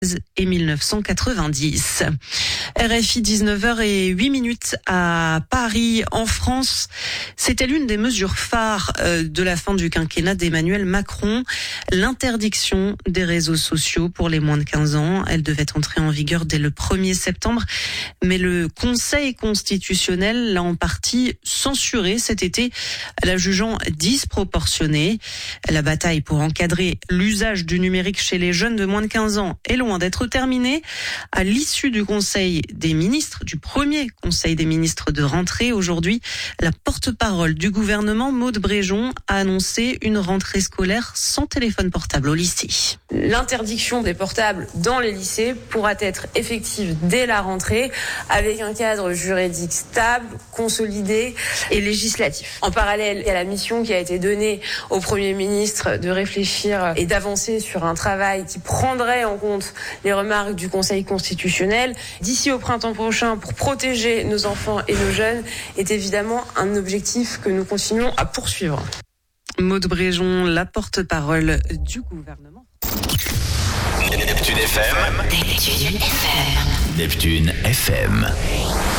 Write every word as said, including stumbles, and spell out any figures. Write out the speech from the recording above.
et mille neuf cent quatre-vingt-dix. R F I dix-neuf heures zéro huit minutes à Paris, en France. C'était l'une des mesures phares de la fin du quinquennat d'Emmanuel Macron, l'interdiction des réseaux sociaux pour les moins de quinze ans. Elle devait entrer en vigueur dès le premier septembre, mais le Conseil constitutionnel l'a en partie censurée cet été, la jugeant disproportionnée. La bataille pour encadrer l'usage du numérique chez les jeunes de moins de quinze ans est loin d'être terminée. À l'issue du Conseil des ministres, du premier Conseil des ministres de rentrée, aujourd'hui, la porte-parole du gouvernement, Maud Bréjon, a annoncé une rentrée scolaire sans téléphone portable au lycée. L'interdiction des portables dans les lycées pourra être effective dès la rentrée avec un cadre juridique stable, consolidé et législatif. En parallèle, il y a la mission qui a été donnée au Premier ministre de réfléchir et d'avancer sur un travail qui prendrait en compte les remarques du Conseil constitutionnel d'ici au printemps prochain pour protéger nos enfants et nos jeunes est évidemment un objectif que nous continuons à poursuivre. Maud Bréjon, la porte-parole du gouvernement. Neptune F M. Neptune F M. Neptune F M.